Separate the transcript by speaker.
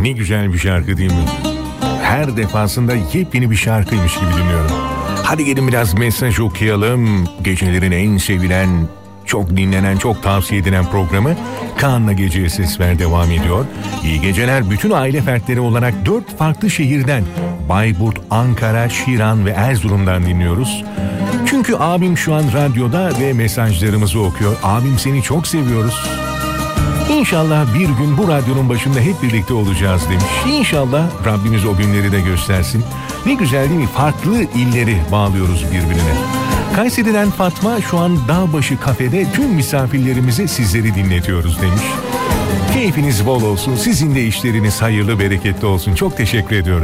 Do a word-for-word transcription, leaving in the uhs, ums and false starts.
Speaker 1: Ne güzel bir şarkı değil mi? Her defasında yepyeni bir şarkıymış gibi dinliyorum. Hadi gelin biraz mesaj okuyalım. Gecelerin en sevilen, çok dinlenen, çok tavsiye edilen programı Kaan'la Geceye Ses Ver devam ediyor. İyi geceler bütün aile fertleri olarak dört farklı şehirden, Bayburt, Ankara, Şiran ve Erzurum'dan dinliyoruz. Çünkü abim şu an radyoda ve mesajlarımızı okuyor. Abim seni çok seviyoruz. İnşallah bir gün bu radyonun başında hep birlikte olacağız demiş. İnşallah Rabbimiz o günleri de göstersin. Ne güzel değil mi? Farklı illeri bağlıyoruz birbirine. Kayseri'den Fatma şu an Dağbaşı kafede tüm misafirlerimize sizleri dinletiyoruz demiş. Keyfiniz bol olsun. Sizin de işleriniz hayırlı, bereketli olsun. Çok teşekkür ediyoruz.